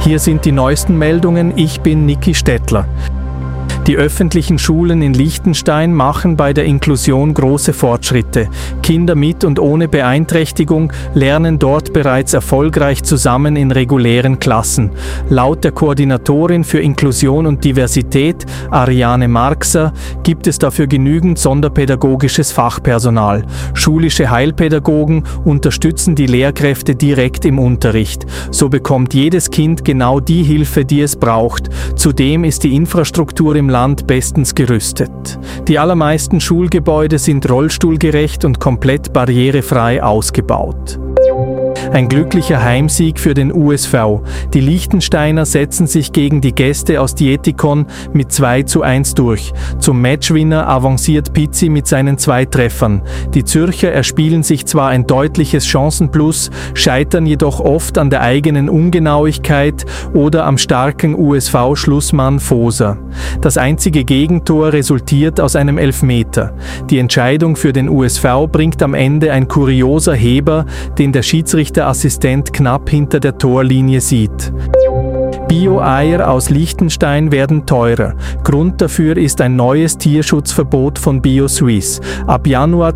Hier sind die neuesten Meldungen. Ich bin Niki Stettler. Die öffentlichen Schulen in Liechtenstein machen bei der Inklusion große Fortschritte. Kinder mit und ohne Beeinträchtigung lernen dort bereits erfolgreich zusammen in regulären Klassen. Laut der Koordinatorin für Inklusion und Diversität, Ariane Marxer, gibt es dafür genügend sonderpädagogisches Fachpersonal. Schulische Heilpädagogen unterstützen die Lehrkräfte direkt im Unterricht. So bekommt jedes Kind genau die Hilfe, die es braucht. Zudem ist die Infrastruktur im Land bestens gerüstet. Die allermeisten Schulgebäude sind rollstuhlgerecht und komplett barrierefrei ausgebaut. Ein glücklicher Heimsieg für den USV. Die Liechtensteiner setzen sich gegen die Gäste aus Dietikon mit 2:1 durch. Zum Matchwinner avanciert Pizzi mit seinen 2 Treffern. Die Zürcher erspielen sich zwar ein deutliches Chancenplus, scheitern jedoch oft an der eigenen Ungenauigkeit oder am starken USV-Schlussmann Foser. Das einzige Gegentor resultiert aus einem Elfmeter. Die Entscheidung für den USV bringt am Ende ein kurioser Heber, den der Schiedsrichterassistent knapp hinter der Torlinie sieht. Bio-Eier aus Liechtenstein werden teurer. Grund dafür ist ein neues Tierschutzverbot von BioSuisse. Ab Januar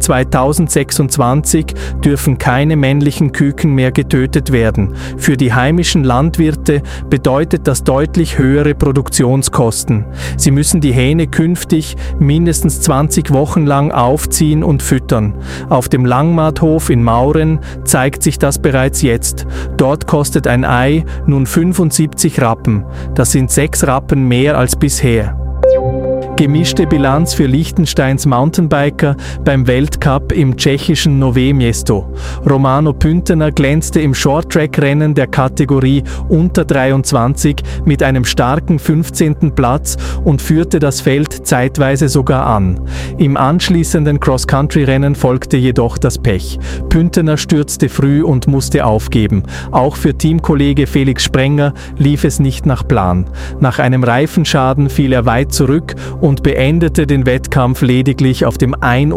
2026 dürfen keine männlichen Küken mehr getötet werden. Für die heimischen Landwirte bedeutet das deutlich höhere Produktionskosten. Sie müssen die Hähne künftig mindestens 20 Wochen lang aufziehen und füttern. Auf dem Langmaathof in Mauren zeigt sich das bereits jetzt. Dort kostet ein Ei nun 75 Rappen. Das sind 6 Rappen mehr als bisher. Gemischte Bilanz für Liechtensteins Mountainbiker beim Weltcup im tschechischen Nové Město. Romano Püntener glänzte im Shorttrack-Rennen der Kategorie unter 23 mit einem starken 15. Platz und führte das Feld zeitweise sogar an. Im anschließenden Cross-Country-Rennen folgte jedoch das Pech. Püntener stürzte früh und musste aufgeben. Auch für Teamkollege Felix Sprenger lief es nicht nach Plan. Nach einem Reifenschaden fiel er weit zurück und beendete den Wettkampf lediglich auf dem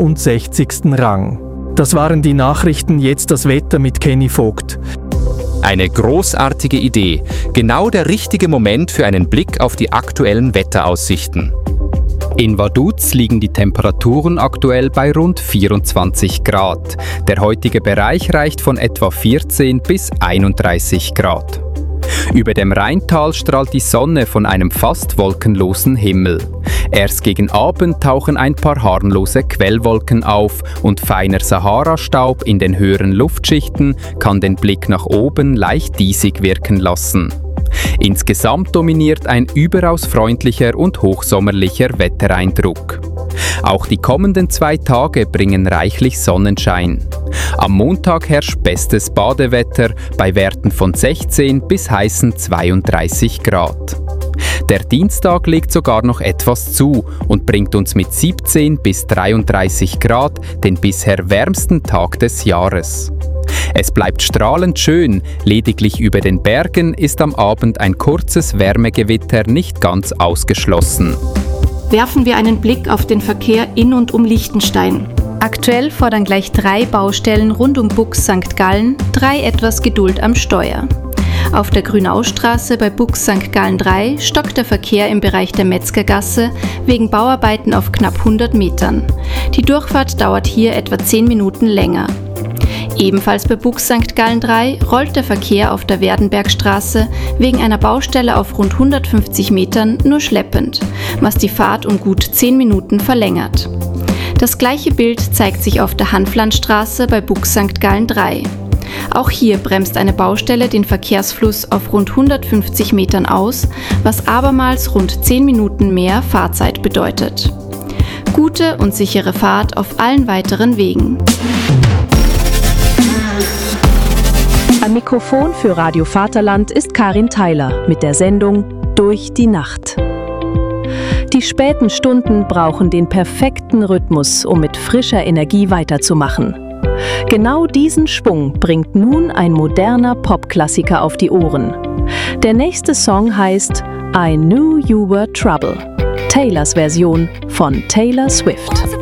61. Rang. Das waren die Nachrichten, jetzt das Wetter mit Kenny Vogt. Eine großartige Idee. Genau der richtige Moment für einen Blick auf die aktuellen Wetteraussichten. In Vaduz liegen die Temperaturen aktuell bei rund 24 Grad. Der heutige Bereich reicht von etwa 14 bis 31 Grad. Über dem Rheintal strahlt die Sonne von einem fast wolkenlosen Himmel. Erst gegen Abend tauchen ein paar harmlose Quellwolken auf und feiner Sahara-Staub in den höheren Luftschichten kann den Blick nach oben leicht diesig wirken lassen. Insgesamt dominiert ein überaus freundlicher und hochsommerlicher Wettereindruck. Auch die kommenden 2 Tage bringen reichlich Sonnenschein. Am Montag herrscht bestes Badewetter bei Werten von 16 bis heißen 32 Grad. Der Dienstag legt sogar noch etwas zu und bringt uns mit 17 bis 33 Grad den bisher wärmsten Tag des Jahres. Es bleibt strahlend schön, lediglich über den Bergen ist am Abend ein kurzes Wärmegewitter nicht ganz ausgeschlossen. Werfen wir einen Blick auf den Verkehr in und um Liechtenstein. Aktuell fordern gleich 3 Baustellen rund um Bux St. Gallen 3 etwas Geduld am Steuer. Auf der Grünaustraße bei Bux St. Gallen 3 stockt der Verkehr im Bereich der Metzgergasse wegen Bauarbeiten auf knapp 100 Metern. Die Durchfahrt dauert hier etwa 10 Minuten länger. Ebenfalls bei Bux St. Gallen 3 rollt der Verkehr auf der Werdenbergstraße wegen einer Baustelle auf rund 150 Metern nur schleppend, was die Fahrt um gut 10 Minuten verlängert. Das gleiche Bild zeigt sich auf der Hanflandstraße bei Bux St. Gallen 3. Auch hier bremst eine Baustelle den Verkehrsfluss auf rund 150 Metern aus, was abermals rund 10 Minuten mehr Fahrzeit bedeutet. Gute und sichere Fahrt auf allen weiteren Wegen. Am Mikrofon für Radio Vaterland ist Karin Theiler mit der Sendung Durch die Nacht. Die späten Stunden brauchen den perfekten Rhythmus, um mit frischer Energie weiterzumachen. Genau diesen Schwung bringt nun ein moderner Popklassiker auf die Ohren. Der nächste Song heißt I Knew You Were Trouble, Taylors Version von Taylor Swift.